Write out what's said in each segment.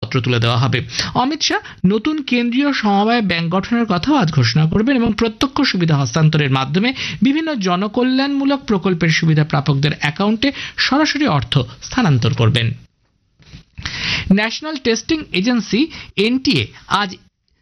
পত্র তুলে দেওয়া হবে। অমিত শাহ নতুন কেন্দ্রীয় সমবায় ব্যাংক গঠনের কথাও আজ ঘোষণা করবেন এবং প্রত্যক্ষ সুবিধা হস্তান্তরের মাধ্যমে বিভিন্ন জনকল্যাণমূলক প্রকল্পের সুবিধা প্রাপকদের অ্যাকাউন্টে সরাসরি অর্থ স্থানান্তর করবেন। ন্যাশনাল টেস্টিং এজেন্সি এনটিএ আজ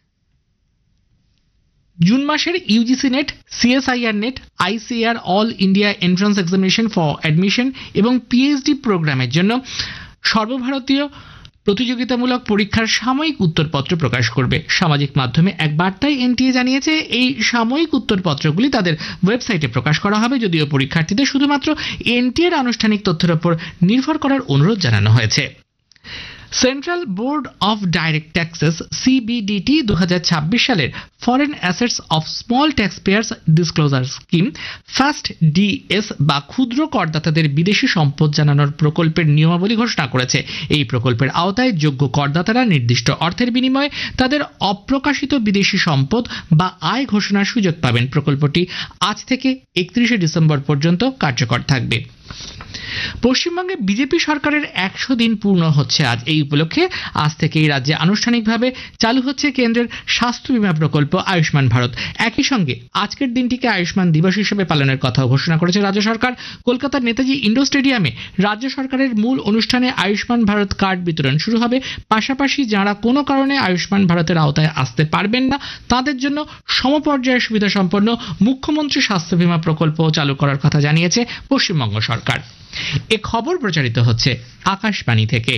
জুন মাসের UGC net, CSIR net, ICR all India entrance examination for admission এবং পিএইচডি প্রোগ্রামের জন্য সর্বভারতীয় প্রতিযোগিতামূলক পরীক্ষার সাময়িক উত্তরপত্র প্রকাশ করবে। সামাজিক মাধ্যমে এক বার্তায় এনটিএ জানিয়েছে এই সাময়িক উত্তরপত্রগুলি তাদের ওয়েবসাইটে প্রকাশ করা হবে, যদিও পরীক্ষার্থীদের শুধুমাত্র এনটিএর আনুষ্ঠানিক তথ্যের উপর নির্ভর করার অনুরোধ জানানো হয়েছে। Central board of direct taxes সিবিডিটি 2026 সালের foreign assets of small tax pairs disclosure scheme fast DS বা ক্ষুদ্র করদাতাদের বিদেশি সম্পদ জানানোর প্রকল্পের নিয়মাবলী ঘোষণা করেছে। এই প্রকল্পের আওতায় যোগ্য করদাতারা নির্দিষ্ট অর্থের বিনিময়ে তাদের অপ্রকাশিত বিদেশি সম্পদ বা আয় ঘোষণার সুযোগ পাবেন। প্রকল্পটি আজ থেকে 31শে ডিসেম্বর পর্যন্ত কার্যকর থাকবে। পশ্চিমবঙ্গে বিজেপি সরকারের 100 দিন পূর্ণ হচ্ছে আজ। এই উপলক্ষে আজ থেকে এই রাজ্যে আনুষ্ঠানিকভাবে চালু হচ্ছে কেন্দ্রের স্বাস্থ্য বীমা প্রকল্প আয়ুষ্মান ভারত। একই সঙ্গে আজকের দিনটিকে আয়ুষ্মান দিবস হিসেবে পালনের কথাও ঘোষণা করেছে রাজ্য সরকার। কলকাতার নেতাজি ইন্ডোর স্টেডিয়ামে রাজ্য সরকারের মূল অনুষ্ঠানে আয়ুষ্মান ভারত কার্ড বিতরণ শুরু হবে। পাশাপাশি যারা কোনো কারণে আয়ুষ্মান ভারতের আওতায় আসতে পারবেন না তাদের জন্য সমপর্যায়ের সুবিধা সম্পন্ন মুখ্যমন্ত্রী স্বাস্থ্য বীমা প্রকল্প চালু করার কথা জানিয়েছে পশ্চিমবঙ্গ সরকার। এ খবর প্রচারিত হচ্ছে আকাশবাণী থেকে।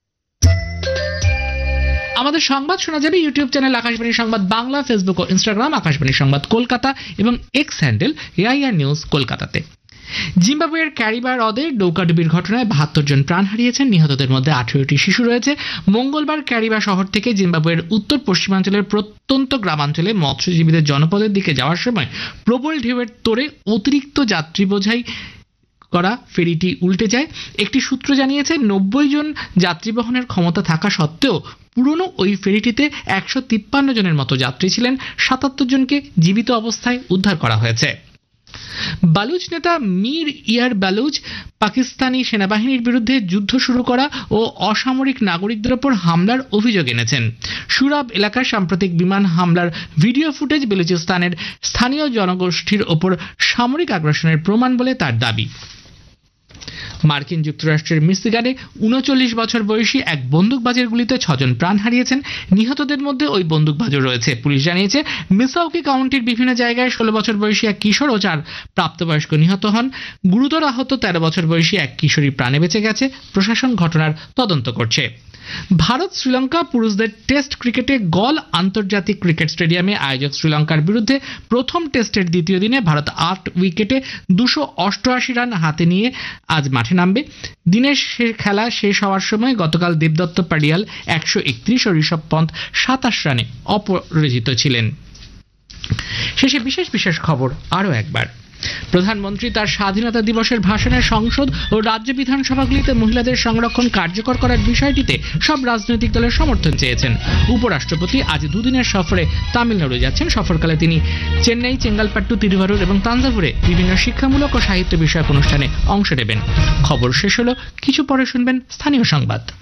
আমাদের সংবাদ শোনা যাবে ইউটিউব চ্যানেল আকাশবাণী সংবাদ বাংলা, ফেসবুক ও ইনস্টাগ্রাম আকাশবাণী সংবাদ কলকাতা এবং এক্স হ্যান্ডেল এআইআর নিউজ কলকাতাতে। জিম্বাবুয়ের ক্যারিবা হ্রদে নৌকাডুবির ঘটনায় 72 জন প্রাণ হারিয়েছেন, নিহতদের মধ্যে 18টি শিশু রয়েছে। মঙ্গলবার ক্যারিবা শহর থেকে জিম্বাবুয়ের উত্তর পশ্চিমাঞ্চলের প্রত্যন্ত গ্রামাঞ্চলে মৎস্যজীবীদের জনপদের দিকে যাওয়ার সময় প্রবল ঢেউয়ের তোড়ে অতিরিক্ত যাত্রী বোঝাই করা ফেরিটি উল্টে যায়। একটি সূত্র জানিয়েছে 90 জন যাত্রী বহনের ক্ষমতা থাকা সত্ত্বেও পুরনো ওই ফেরিটিতে 153 জনের মতো যাত্রী ছিলেন। 77 জনকে জীবিত অবস্থায় উদ্ধার করা হয়েছে। বালুচ নেতা মীর ইয়ার বালুচ পাকিস্তানি সেনাবাহিনীর বিরুদ্ধে যুদ্ধ শুরু করা ও অসামরিক নাগরিকদের ওপর হামলার অভিযোগ এনেছেন। সুরাব এলাকার সাম্প্রতিক বিমান হামলার ভিডিও ফুটেজ বেলুচিস্তানের স্থানীয় জনগোষ্ঠীর ওপর সামরিক আগ্রাসনের প্রমাণ বলে তার দাবি। মার্কিন যুক্তরাষ্ট্রের মিশিগানে 39 বছর বয়সী এক বন্দুকবাজের গুলিতে 6 জন প্রাণ হারিয়েছেন। নিহতদের মধ্যে ওই বন্দুকবাজও রয়েছে। পুলিশ জানিয়েছে মিসাওকি কাউন্টির বিভিন্ন জায়গায় 16 বছর বয়সী এক কিশোর ও 4 প্রাপ্তবয়স্ক নিহত হন। গুরুতর আহত 13 বছর বয়সী এক কিশোরী প্রাণে বেঁচে গেছে। প্রশাসন ঘটনার তদন্ত করছে। ভারত শ্রীলঙ্কা পুরুষদের টেস্ট ক্রিকেটে গল আন্তর্জাতিক ক্রিকেট স্টেডিয়ামে আয়োজক শ্রীলঙ্কার বিরুদ্ধে প্রথম টেস্টের দ্বিতীয় দিনে ভারত 8 উইকেটে 288 রান হাতে নিয়ে আজ মাঠে নামবে। দিনের খেলা শেষ হওয়ার সময় গতকাল দেবদত্ত পাডিয়াল 131 ও ঋষভ পন্থ 27 রানে অপরাজিত ছিলেন। শেষে বিশেষ খবর আরও একবার। প্রধানমন্ত্রী তার স্বাধীনতা দিবসের ভাষণে সংসদ ও রাজ্য বিধানসভাগুলিতে মহিলাদের সংরক্ষণ কার্যকর করার বিষয়টিতে সব রাজনৈতিক দলের সমর্থন চেয়েছেন। উপরাষ্ট্রপতি আজ দুদিনের সফরে তামিলনাড়ু যাচ্ছেন। সফরকালে তিনি চেন্নাই, চেঙ্গালপাট্টু, তিরুভারুর এবং তাঞ্জাভুরে বিভিন্ন শিক্ষামূলক ও সাহিত্য বিষয়ক অনুষ্ঠানে অংশ নেবেন। খবর শেষ হলো, কিছু পরে শুনবেন স্থানীয় সংবাদ।